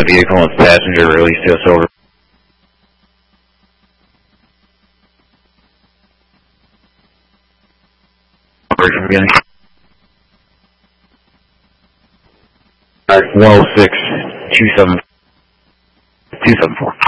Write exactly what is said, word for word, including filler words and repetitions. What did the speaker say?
that vehicle and its passenger released to us over. Operation beginning. one oh six two seven two seven four.